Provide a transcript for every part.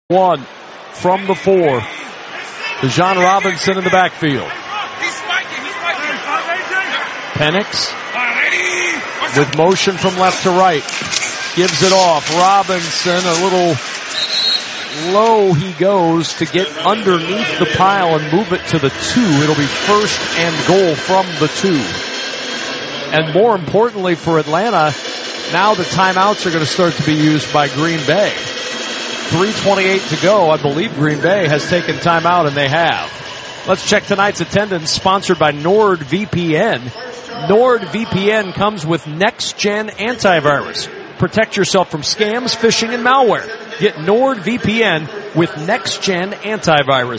One from the 4. Bijan Robinson in the backfield. Penix with motion from left to right. Gives it off. Robinson a little low he goes to get underneath the pile and move it to the 2. It'll be first and goal from the 2. And more importantly for Atlanta, now the timeouts are going to start to be used by Green Bay. 3:28 to go. I believe Green Bay has taken timeout, and they have. Let's check tonight's attendance, sponsored by NordVPN. NordVPN comes with next-gen antivirus. Protect yourself from scams, phishing, and malware. Get NordVPN with next-gen antivirus.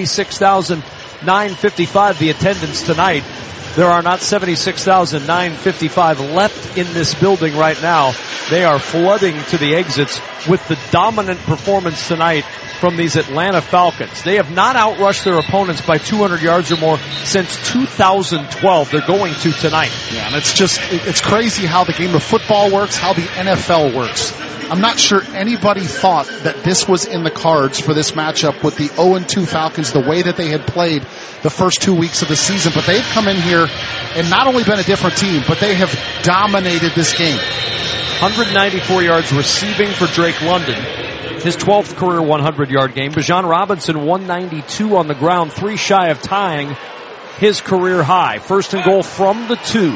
76,955 the attendance tonight. There are not 76,955 left in this building right now. They are flooding to the exits with the dominant performance tonight from these Atlanta Falcons. They have not outrushed their opponents by 200 yards or more since 2012. They're going to tonight. Yeah, and it's crazy how the game of football works, how the NFL works. I'm not sure anybody thought that this was in the cards for this matchup with the 0-2 Falcons, the way that they had played the first 2 weeks of the season. But they've come in here and not only been a different team, but they have dominated this game. 194 yards receiving for Drake London. His 12th career 100-yard game. Bijan Robinson, 192 on the ground, 3 shy of tying his career high. First and goal from the 2.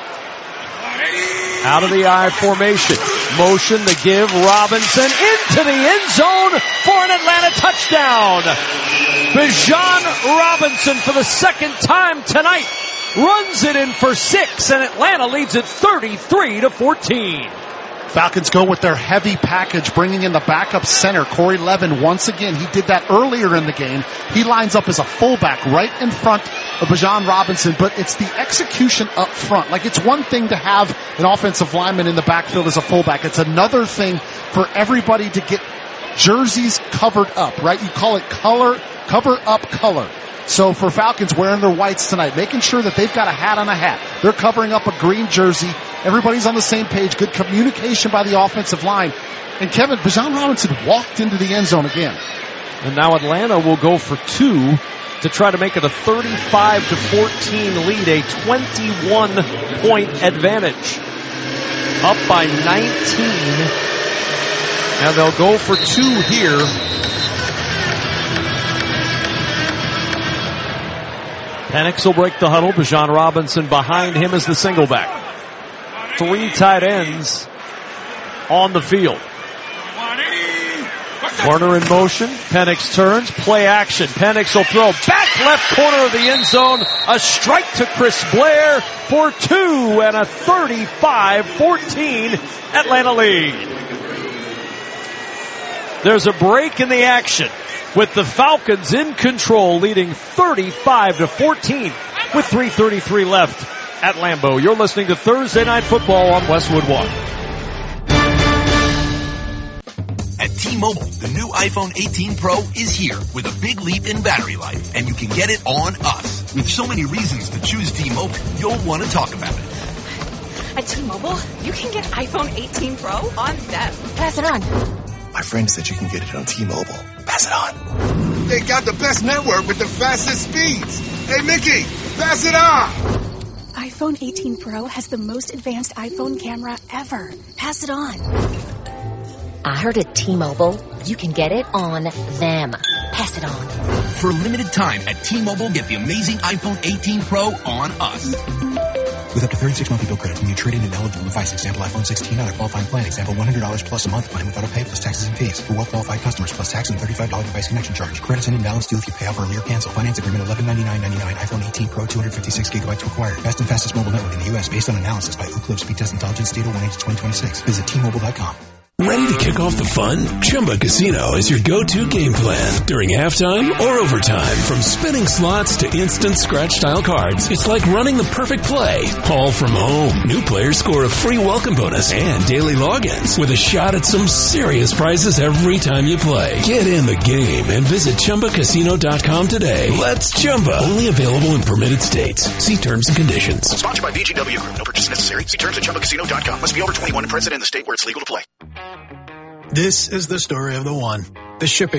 Out of the I formation. Motion, the give, Robinson into the end zone for an Atlanta touchdown. Bijan Robinson for the second time tonight runs it in for 6, and Atlanta leads it 33-14. Falcons go with their heavy package, bringing in the backup center, Corey Levin. Once again, he did that earlier in the game. He lines up as a fullback right in front of Bijan Robinson, but it's the execution up front. Like, it's one thing to have an offensive lineman in the backfield as a fullback. It's another thing for everybody to get jerseys covered up, right? You call it cover up color. So for Falcons wearing their whites tonight, making sure that they've got a hat on a hat. They're covering up a green jersey. Everybody's on the same page. Good communication by the offensive line. And Kevin, Bijan Robinson walked into the end zone again. And now Atlanta will go for 2 to try to make it a 35-14 lead, a 21-point advantage. Up by 19. And they'll go for 2 here. Penix will break the huddle. Bijan Robinson behind him as the single back. 3 tight ends on the field. Warner in motion. Penix turns. Play action. Penix will throw back left corner of the end zone. A strike to Chris Blair for 2 and a 35-14 Atlanta lead. There's a break in the action with the Falcons in control, leading 35-14 with 3:33 left at Lambeau. You're listening to Thursday Night Football on Westwood One. At T-Mobile, the new iPhone 18 Pro is here with a big leap in battery life, and you can get it on us. With so many reasons to choose T-Mobile, you'll want to talk about it. At T-Mobile, you can get iPhone 18 Pro on them. Pass it on. My friend said you can get it on T-Mobile. Pass it on. They got the best network with the fastest speeds. Hey, Mickey, pass it on. iPhone 18 Pro has the most advanced iPhone camera ever. Pass it on. I heard at T-Mobile, you can get it on them. Pass it on. For a limited time at T-Mobile, get the amazing iPhone 18 Pro on us. With up to 36 monthly bill credits when you trade in an eligible device. Example iPhone 16 on a qualifying plan. Example $100 plus a month plan with auto pay plus taxes and fees. For well-qualified customers plus tax and $35 device connection charge. Credits and invalid due if you pay off early or cancel. Finance agreement $1199.99. iPhone 18 Pro 256 gigabytes required. Best and fastest mobile network in the U.S. based on analysis by Ookla Speed Test Intelligence Data 1/2026. Visit T-Mobile.com. Ready to kick off the fun? Chumba Casino is your go-to game plan during halftime or overtime. From spinning slots to instant scratch-style cards, it's like running the perfect play, all from home. New players score a free welcome bonus and daily logins with a shot at some serious prizes every time you play. Get in the game and visit ChumbaCasino.com today. Let's Chumba. Only available in permitted states. See terms and conditions. Sponsored by VGW Group. No purchase necessary. See terms at ChumbaCasino.com. Must be over 21 and present in the state where it's legal to play. This is the story of the one. The shipping